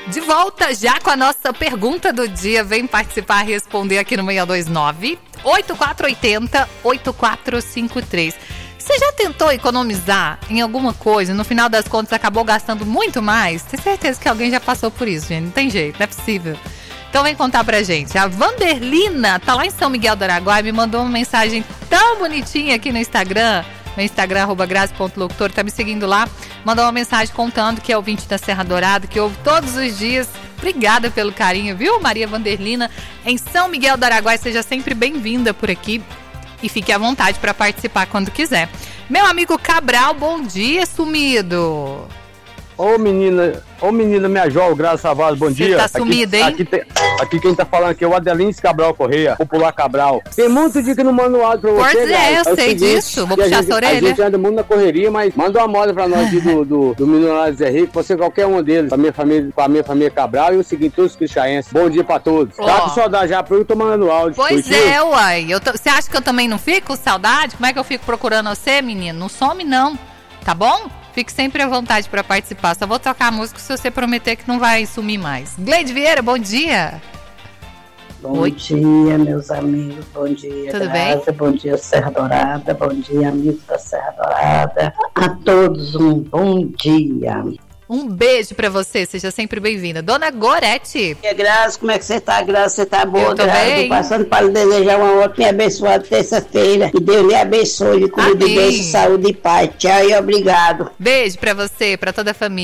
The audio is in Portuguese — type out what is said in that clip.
De volta já com a nossa pergunta do dia. Vem participar e responder aqui no 629-8480-8453. Você já tentou economizar em alguma coisa e no final das contas acabou gastando muito mais? Tenho certeza que alguém já passou por isso, gente. Não tem jeito, não é possível. Então vem contar pra gente. A Vanderlina tá lá em São Miguel do Araguaia, me mandou uma mensagem tão bonitinha aqui no Instagram. Meu Instagram, @grazi.locutor, tá me seguindo lá. Mandou uma mensagem contando que é ouvinte da Serra Dourada, que ouve todos os dias. Obrigada pelo carinho, viu, Maria Vanderlina? Em São Miguel do Araguaia, seja sempre bem-vinda por aqui. E fique à vontade para participar quando quiser. Meu amigo Cabral, bom dia, sumido. Ô menina, minha Jó, Graça Savaz, bom dia. Você tá sumido, hein? Aqui quem tá falando aqui é o Adelins Cabral Correia, popular Cabral. Tem muito dia que não manda um áudio pra você, pois é, eu sei disso, vou puxar essa orelha. A gente anda muito na correria, mas manda uma moda pra nós do Milionário Zé Rico, você qualquer um deles, pra minha família Cabral e o seguinte, todos os cristiaenses. Bom dia pra todos. Tá com saudade já, porque eu tô mandando áudio. Pois é, uai. Você acha que eu também não fico com saudade? Como é que eu fico procurando você, menino? Não some não, tá bom? Fique sempre à vontade para participar. Só vou tocar a música se você prometer que não vai sumir mais. Gleide Vieira, bom dia. Bom dia, meus amigos. Bom dia, tudo Graça. bem? Bom dia, Serra Dourada. Bom dia, amigos da Serra Dourada. A todos um bom dia. Um beijo pra você, seja sempre bem-vinda. Dona Gorete. Graça, como é que você tá, Graça? Você tá boa, Eu tô Graça? bem. Tô passando para lhe desejar uma ótima e abençoada terça-feira. Que Deus lhe abençoe, lhe cuide, beijo, saúde e paz. Tchau e obrigado. Beijo pra você, pra toda a família.